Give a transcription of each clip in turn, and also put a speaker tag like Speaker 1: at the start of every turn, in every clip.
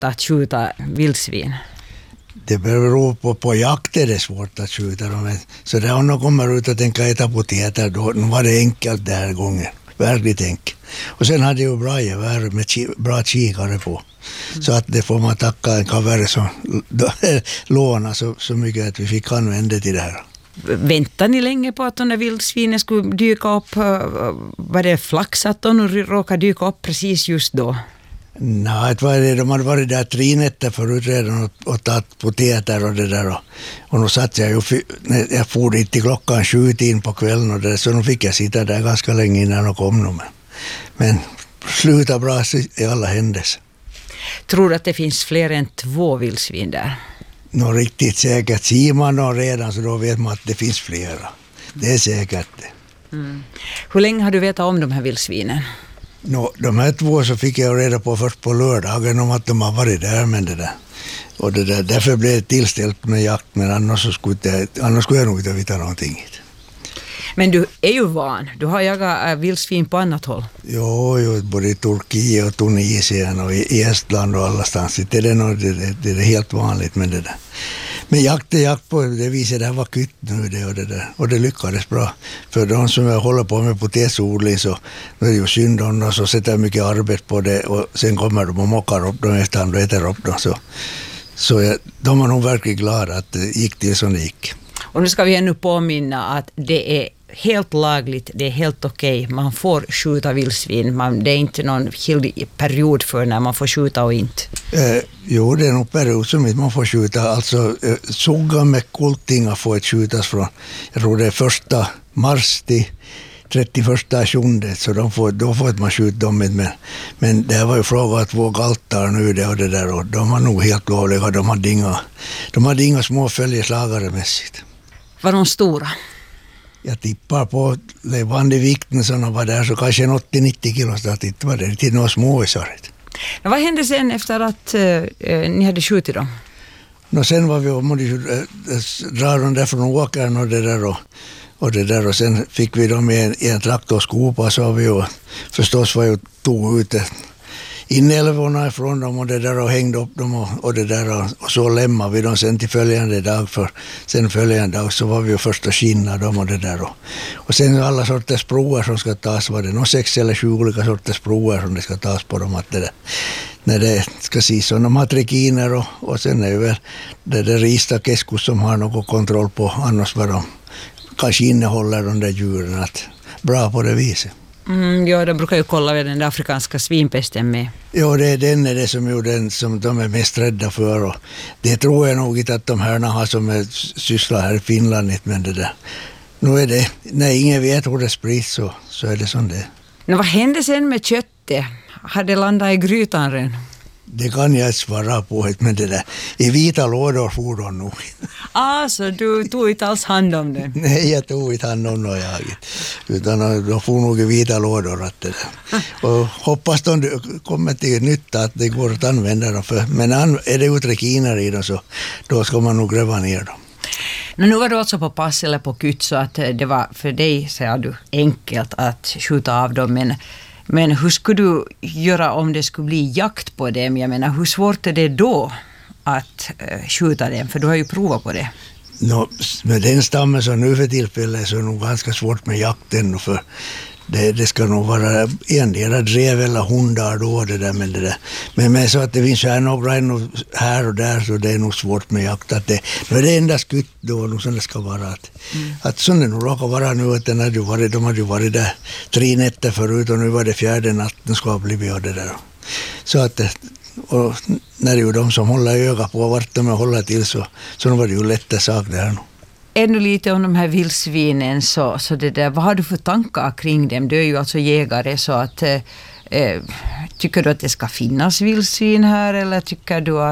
Speaker 1: att skjuta vildsvin?
Speaker 2: Det beror på jakt är det svårt att skjuta dem. Så där om de kommer ut och tänker äta potäter, då var det enkelt den här gången. Verkligt enkelt. Och sen hade jag bra gevär med bra kikare på. Så att det får man tacka en kavare som låna så mycket att vi fick använda till det här.
Speaker 1: Väntar ni länge på att de där vildsvinen skulle dyka upp? Var det flax att de råkade dyka upp precis just då?
Speaker 2: Nej, de hade varit där 3 nätter förut redan och tagit potäter och det där. Och nu satt jag for dit till klockan 7 på kvällen och det, så nu fick jag sitta där ganska länge innan de kom. Men sluta bra i alla händelser.
Speaker 1: Tror du att det finns fler än 2 vildsvin där?
Speaker 2: Nå riktigt säkert. Ser man dem redan så då vet man att det finns flera. Det är säkert det.
Speaker 1: Mm. Hur länge har du vetat om de här vildsvinen?
Speaker 2: De här 2 så fick jag reda på först på lördagen om att de har varit där med det där. Och det där, därför blev det tillställt med jakt, men annars skulle jag nog inte veta någonting.
Speaker 1: Men du är ju van. Du har jagat vildsvin på annat håll.
Speaker 2: Jo, både i Turkiet och Tunisien och i Estland och allastans. Det är helt vanligt med det där. Men jakt på det viset där var kytt nu och det lyckades bra. För de som håller på med potätsodling så är det ju synd om dem, så sätter mycket arbete på det och sen kommer de och mockar upp dem efterhand och äter upp dem. Så de var nog verkligen glada att det gick till som det gick.
Speaker 1: Och nu ska vi ännu påminna att det är helt lagligt, det är helt okej. Man får skjuta vildsvin. Det är inte någon period för när man får skjuta och inte.
Speaker 2: Jo, det är nog period som man får skjuta. Alltså sågga med kultingar får ett skjutas från, jag tror det är 1 mars till 31/7, så då får man skjuta dem. Men det var ju fråga att våga altar nu det och det där, och de var nog helt lovliga. De hade inga små följeslagare mässigt.
Speaker 1: Var de stora?
Speaker 2: Jag tippar på levande vikten som de var där, så kanske 80-90 kilo. Så det var det till några små i svaret.
Speaker 1: Vad hände sen efter att ni hade skjutit dem?
Speaker 2: Sen var vi och dra dem där från åkern och det där och sen fick vi dem i en traktorskopa, så vi och förstås var ju tog ut inälvorna ifrån dem och det där och hängde upp dem och det där, och så lämnade vi dem sen till följande dag, för sen följande dag så var vi ju först och skinna dem och det där och sen alla sorters prover som ska tas, var det nog 6 eller 7 olika sorters prover som det ska tas på dem, att det där, när det ska se så de har trikiner och sen är det väl det där Riista-keskus som har någon kontroll på, annars var de kanske innehåller de där djuren, att bra på det viset.
Speaker 1: Ja, de brukar ju kolla med den där afrikanska svinpesten med.
Speaker 2: Ja, det är den som de är mest rädda för, och det tror jag nog inte att de här har som sysslar här i Finland, men det där. Nu är det, när ingen vet hur det sprids så är det som det.
Speaker 1: Men vad hände sen med köttet? Hade landat i grytan redan?
Speaker 2: Det kan jag svara på, men det där, i vita lådor for de nog.
Speaker 1: Så du tog inte alls hand om det?
Speaker 2: Nej, jag tog inte hand om något utan de får nog i vita lådor. Att det där. Och hoppas de kommer till nytta, att det går att använda dem. Men är det utrekiner i dem, så då ska man nog gräva ner dem.
Speaker 1: Nu var du alltså på pass eller på kytt, så att det var för dig, säger du, enkelt att skjuta av dem. Men hur skulle du göra om det skulle bli jakt på dem? Jag menar, hur svårt är det då att skjuta dem? För du har ju provat på det.
Speaker 2: Med den stammen som nu för tillfället så är det nog ganska svårt med jakten. För det ska nog vara endera drev eller hundar då, det där med det där. Men så att det finns några här och där, så det är nog svårt med jakt. Att det är det enda skutt då som det ska vara. Att så det nog råkar vara nu, att de hade ju varit där 3 nätter förut och nu var det 4:e natten ska ha blivit av det där. Så att och när det är ju de som håller öga på vart de håller till, så var det ju lätta sak där nu.
Speaker 1: Ännu lite om de här vildsvinen, så det där, vad har du för tankar kring dem? Du är ju alltså jägare, så att tycker du att det ska finnas vildsvin här, eller tycker du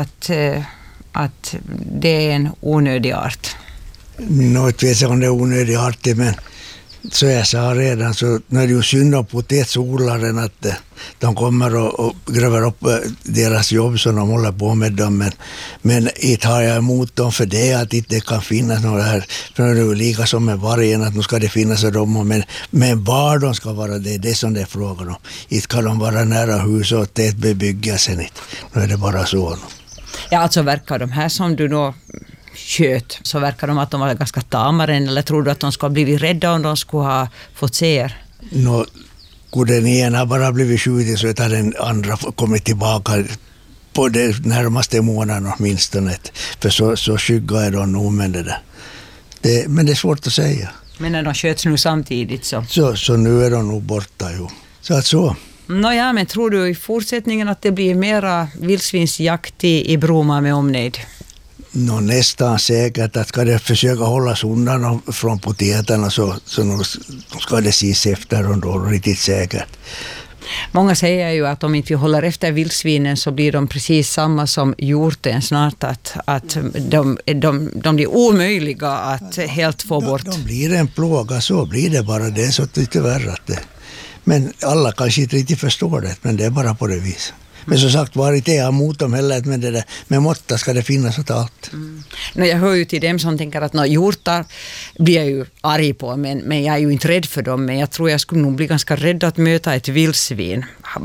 Speaker 1: att det är en onödig art?
Speaker 2: Jag vet inte om det är onödig art, Så jag sa redan, så när det är ju synd om potätsodlaren att de kommer och gräver upp deras jobb som de håller på med dem. Men inte har jag emot dem för det, att det inte kan finnas några här. För det är ju lika som med vargen, att nu ska det finnas dem. Men var de ska vara, det är det som det är frågan om. Inte kan de vara nära hus och tät bebyggelsen. Nu är det bara så.
Speaker 1: Ja, alltså verkar de här som du då sköt, så verkar de att de var ganska tamare, eller tror du att de skulle ha blivit rädda om de skulle ha fått se er?
Speaker 2: Kunde den ena bara blivit skjuten så har den andra kommit tillbaka på de närmaste månaderna åtminstone. För så skygga är de nog, men men det är svårt att säga.
Speaker 1: Men när de sköts nu samtidigt
Speaker 2: så nu är de nog borta ju. Så att så.
Speaker 1: Nåja, men tror du i fortsättningen att det blir mera vildsvinsjakt i Bromma med omnejd?
Speaker 2: Nästan säkert att ska det försöka hållas undan från potäterna så ska det ses efter och då riktigt säkert.
Speaker 1: Många säger ju att om inte vi håller efter vildsvinen så blir de precis samma som hjorten snart, att de blir omöjliga att helt få bort.
Speaker 2: De blir en plåga, så blir det bara, det är så tyvärr att det. Men alla kanske inte riktigt förstår det, men det är bara på det viset. Men som sagt var inte jag emot dem heller, men det där med måtta ska det finnas åt allt.
Speaker 1: Jag hör ju till dem som tänker att hjortar blir jag ju arg på, men jag är ju inte rädd för dem. Men jag tror jag skulle nog bli ganska rädd att möta ett vildsvin.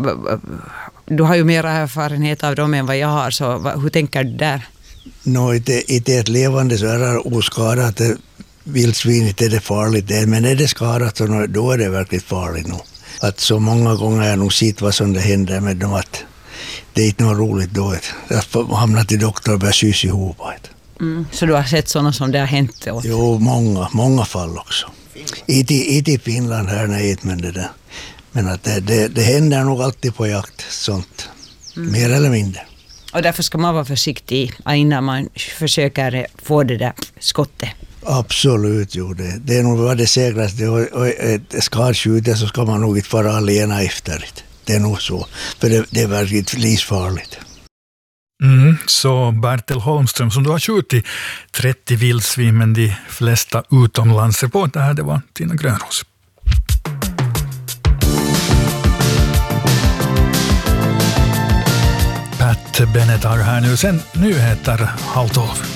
Speaker 1: Du har ju mer erfarenhet av dem än vad jag har, så hur tänker du där?
Speaker 2: Inte ett levande så är det oskadat. Vildsvin inte är det farligt, men är det skadat så då är det verkligt farligt nog. Att så många gånger har jag nog sett vad som det händer med dem, att det är inte något roligt då att hamna till doktor och börja sys ihop.
Speaker 1: Så du har sett sådana som det har hänt åt?
Speaker 2: Jo, många fall också. Inte i Finland här, nej, men det där. Men att det händer nog alltid på jakt, sånt. Mer eller mindre.
Speaker 1: Och därför ska man vara försiktig innan man försöker få det där skottet.
Speaker 2: Absolut, jo. Det är nog vad det säkraste. Och ett skadskjutet så ska man nog inte vara alena efter. Det är nog så. För det är verkligen livsfarligt.
Speaker 3: Så Bertil Holmström, som du har skjutit 30 vildsvin, men de flesta utomlands. Reporter här, det var Tina Grönros. Pat Bennett har här nu sen nyheter 11:30.